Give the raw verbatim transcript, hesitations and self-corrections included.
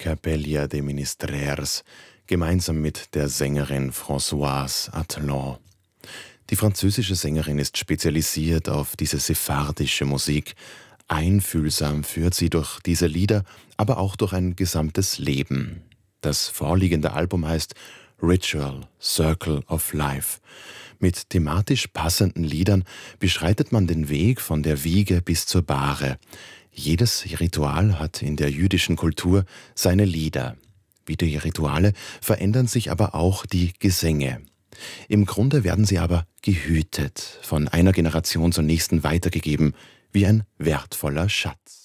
Capella de Ministrers, gemeinsam mit der Sängerin Françoise Atlan. Die französische Sängerin ist spezialisiert auf diese sephardische Musik. Einfühlsam führt sie durch diese Lieder, aber auch durch ein gesamtes Leben. Das vorliegende Album heißt Ritual, Circle of Life. Mit thematisch passenden Liedern beschreitet man den Weg von der Wiege bis zur Bahre. Jedes Ritual hat in der jüdischen Kultur seine Lieder. Wie die Rituale verändern sich aber auch die Gesänge. Im Grunde werden sie aber gehütet, von einer Generation zur nächsten weitergegeben, wie ein wertvoller Schatz.